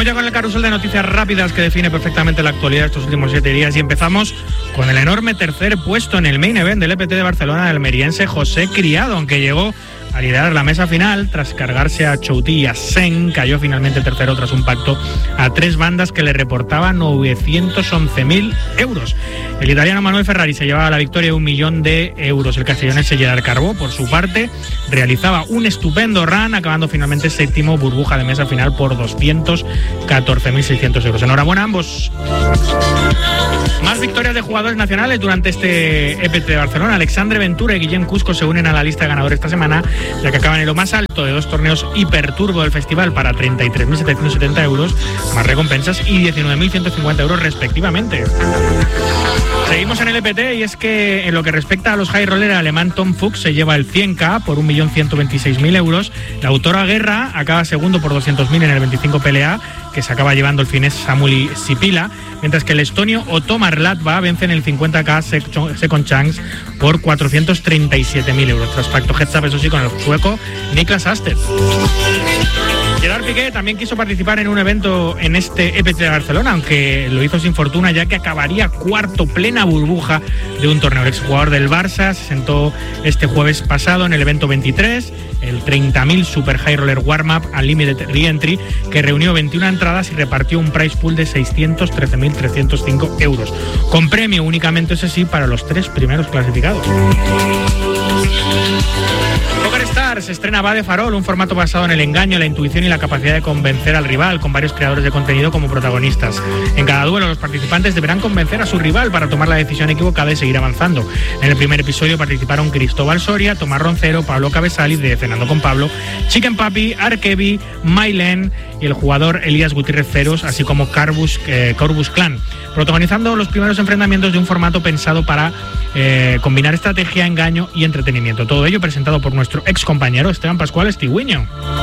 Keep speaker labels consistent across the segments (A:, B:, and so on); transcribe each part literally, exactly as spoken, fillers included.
A: ya con el carrusel de noticias rápidas que define perfectamente la actualidad de estos últimos siete días y empezamos con el enorme tercer puesto en el main event del E P T de Barcelona del almeriense José Criado, aunque llegó a liderar la mesa final tras cargarse a Chouti y a Sen. Cayó finalmente tercero tras un pacto a tres bandas que le reportaban novecientos once mil euros. El italiano Manuel Ferrari se llevaba la victoria de un millón de euros. El castellonense Gerard Carbó, por su parte, realizaba un estupendo run, acabando finalmente séptimo, burbuja de mesa final por doscientos catorce mil seiscientos euros. Enhorabuena a ambos. Más victorias de jugadores nacionales durante este E P T de Barcelona. Alexandre Ventura y Guillem Cusco se unen a la lista de ganadores esta semana, ya que acaban en lo más alto de dos torneos hiperturbo del festival para treinta y tres mil setecientos setenta euros, más recompensas, y diecinueve mil ciento cincuenta euros respectivamente. Seguimos en el E P T y es que en lo que respecta a los high roller, el alemán Tom Fuchs se lleva el cien K por un millón ciento veintiséis mil euros. La autora Guerra acaba segundo por doscientos mil en el veinticinco P L A, que se acaba llevando el finés Samuli Sipila, mientras que el estonio Ottomar Latva vence en el cincuenta K Second Chance por cuatrocientos treinta y siete mil euros, tras pacto heads up, eso sí, con el sueco Niklas Asted. Gerard Piqué también quiso participar en un evento en este E P T de Barcelona, aunque lo hizo sin fortuna, ya que acabaría cuarto, plena burbuja de un torneo. El exjugador del Barça se sentó este jueves pasado en el evento veintitrés, el treinta mil Super High Roller Warm-Up Unlimited Reentry, que reunió veintiuna entradas y repartió un prize pool de seiscientos trece mil trescientos cinco euros, con premio únicamente, ese sí, para los tres primeros clasificados. PokerStars estrena Va de Farol, un formato basado en el engaño, la intuición y la capacidad de convencer al rival, con varios creadores de contenido como protagonistas. En cada duelo, los participantes deberán convencer a su rival para tomar la decisión equivocada y seguir avanzando. En el primer episodio participaron Cristóbal Soria, Tomás Roncero, Pablo Cabezaliz de Cenando con Pablo, Chicken Papi, Arkevi, Mailen y el jugador Elías Gutiérrez Ceros, así como Carbus, eh, Corbus Clan, protagonizando los primeros enfrentamientos de un formato pensado para eh, combinar estrategia, engaño y entretenimiento. Todo ello presentado por nuestro ex compañero Esteban Pascual Estigüiño.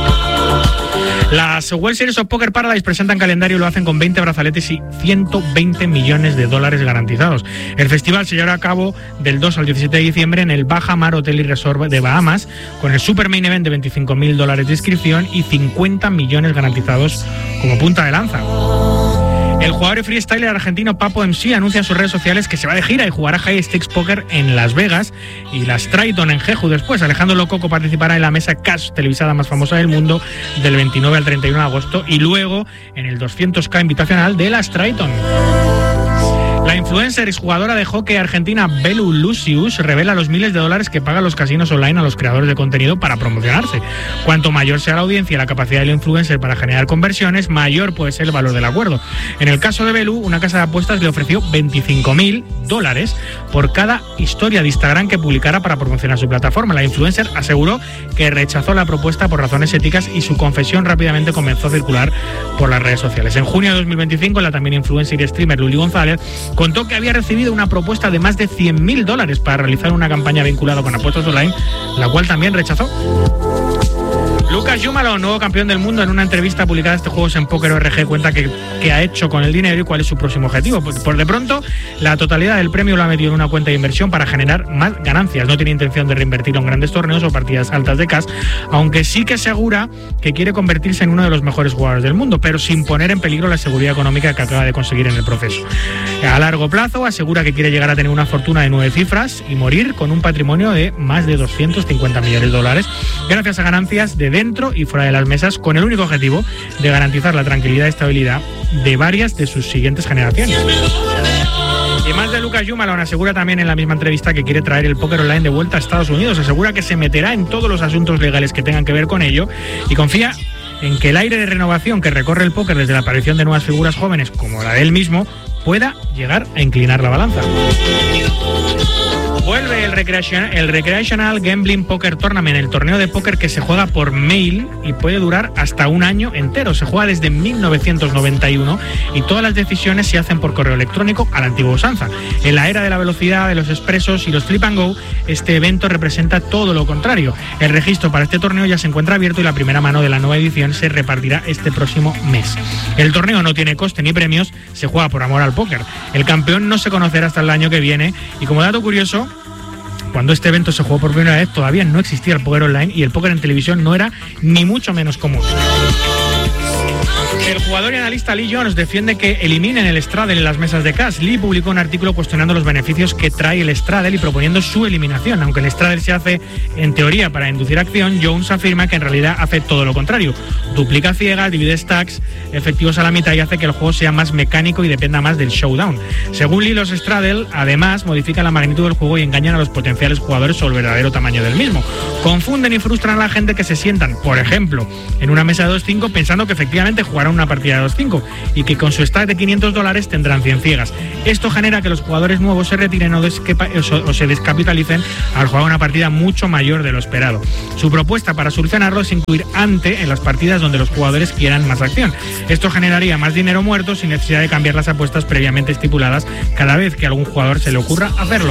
A: Las World Series of Poker Paradise presentan calendario y lo hacen con veinte brazaletes y ciento veinte millones de dólares garantizados. El festival se llevará a cabo del dos al diecisiete de diciembre en el Baja Mar Hotel y Resort de Bahamas, con el Super Main Event de veinticinco mil dólares de inscripción y cincuenta millones garantizados como punta de lanza. El jugador y freestyler argentino Papo M C anuncia en sus redes sociales que se va de gira y jugará High Stakes Poker en Las Vegas y las Triton en Jeju después. Alejandro Lococo participará en la mesa Cash televisada más famosa del mundo del veintinueve al treinta y uno de agosto y luego en el doscientos K invitacional de las Triton. La influencer exjugadora de hockey argentina Belu Lucius revela los miles de dólares que pagan los casinos online a los creadores de contenido para promocionarse. Cuanto mayor sea la audiencia y la capacidad del influencer para generar conversiones, mayor puede ser el valor del acuerdo. En el caso de Belu, una casa de apuestas le ofreció veinticinco mil dólares por cada historia de Instagram que publicara para promocionar su plataforma. La influencer aseguró que rechazó la propuesta por razones éticas y su confesión rápidamente comenzó a circular por las redes sociales. En junio de dos mil veinticinco, la también influencer y streamer Luli González contó que había recibido una propuesta de más de cien mil dólares para realizar una campaña vinculada con apuestas online, la cual también rechazó. Lucas Jumalo, nuevo campeón del mundo, en una entrevista publicada este Juegos en Póker O R G, cuenta que, que ha hecho con el dinero y cuál es su próximo objetivo. Por, por de pronto, la totalidad del premio lo ha metido en una cuenta de inversión para generar más ganancias. No tiene intención de reinvertirlo en grandes torneos o partidas altas de cash, aunque sí que asegura que quiere convertirse en uno de los mejores jugadores del mundo, pero sin poner en peligro la seguridad económica que acaba de conseguir en el proceso. A largo plazo, asegura que quiere llegar a tener una fortuna de nueve cifras y morir con un patrimonio de más de doscientos cincuenta millones de dólares, gracias a ganancias de dentro y fuera de las mesas, con el único objetivo de garantizar la tranquilidad y estabilidad de varias de sus siguientes generaciones. Y más de Lucas Jumalon, asegura también en la misma entrevista que quiere traer el póker online de vuelta a Estados Unidos. Asegura que se meterá en todos los asuntos legales que tengan que ver con ello y confía en que el aire de renovación que recorre el póker desde la aparición de nuevas figuras jóvenes como la de él mismo pueda llegar a inclinar la balanza. Vuelve el, recreation, el Recreational Gambling Poker Tournament, el torneo de póker que se juega por mail y puede durar hasta un año entero. Se juega desde mil novecientos noventa y uno y todas las decisiones se hacen por correo electrónico a la antigua usanza. En la era de la velocidad, de los expresos y los flip and go, este evento representa todo lo contrario. El registro para este torneo ya se encuentra abierto y la primera mano de la nueva edición se repartirá este próximo mes. El torneo no tiene coste ni premios, se juega por amor al póker. El campeón no se conocerá hasta el año que viene y, como dato curioso, cuando este evento se jugó por primera vez todavía no existía el póker online y el póker en televisión no era ni mucho menos común. El jugador y analista Lee Jones defiende que eliminen el Straddle en las mesas de cash. Lee publicó un artículo cuestionando los beneficios que trae el Straddle y proponiendo su eliminación. Aunque el Straddle se hace en teoría para inducir acción, Jones afirma que en realidad hace todo lo contrario. Duplica ciegas, divide stacks efectivos a la mitad y hace que el juego sea más mecánico y dependa más del showdown. Según Lee, los Straddle además modifican la magnitud del juego y engañan a los potenciales jugadores sobre el verdadero tamaño del mismo. Confunden y frustran a la gente que se sientan, por ejemplo, en una mesa de dos cinco pensando que efectivamente jugarán una partida de dos cinco y que con su stack de quinientos dólares tendrán cien ciegas. Esto genera que los jugadores nuevos se retiren o, desquepa, o se descapitalicen al jugar una partida mucho mayor de lo esperado. Su propuesta para solucionarlo es incluir ante en las partidas donde los jugadores quieran más acción. Esto generaría más dinero muerto sin necesidad de cambiar las apuestas previamente estipuladas cada vez que a algún jugador se le ocurra hacerlo.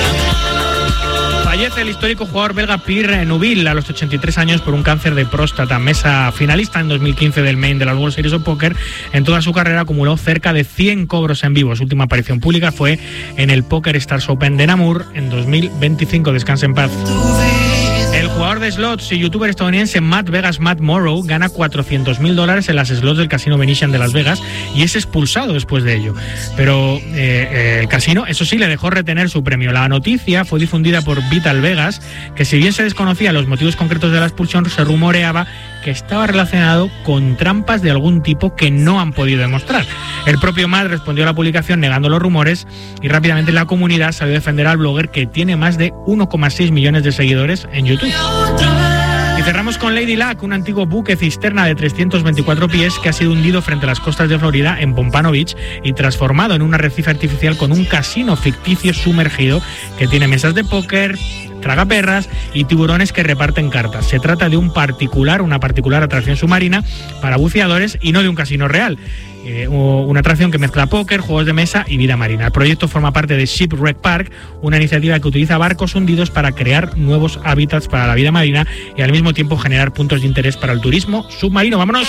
A: Fallece el histórico jugador belga Pierre Neuville a los ochenta y tres años por un cáncer de próstata. Mesa finalista en dos mil quince del Main de la World Series of Poker, en toda su carrera acumuló cerca de cien cobros en vivo. Su última aparición pública fue en el Poker Stars Open de Namur en dos mil veinticinco. Descanse en paz. El jugador de slots y youtuber estadounidense Matt Vegas Matt Morrow gana cuatrocientos mil dólares en las slots del casino Venetian de Las Vegas y es expulsado después de ello. Pero eh, eh, el casino, eso sí, le dejó retener su premio. La noticia fue difundida por Vital Vegas, que si bien se desconocían los motivos concretos de la expulsión, se rumoreaba que estaba relacionado con trampas de algún tipo que no han podido demostrar. El propio Matt respondió a la publicación negando los rumores y rápidamente la comunidad salió a defender al blogger, que tiene más de uno coma seis millones de seguidores en YouTube. Y cerramos con Lady Luck, un antiguo buque cisterna de trescientos veinticuatro pies que ha sido hundido frente a las costas de Florida en Pompano Beach y transformado en un arrecife artificial con un casino ficticio sumergido que tiene mesas de póker, tragaperras y tiburones que reparten cartas. Se trata de un particular, una particular atracción submarina para buceadores y no de un casino real. Eh, una atracción que mezcla póker, juegos de mesa y vida marina. El proyecto forma parte de Shipwreck Park, una iniciativa que utiliza barcos hundidos para crear nuevos hábitats para la vida marina y al mismo tiempo generar puntos de interés para el turismo submarino. ¡Vámonos!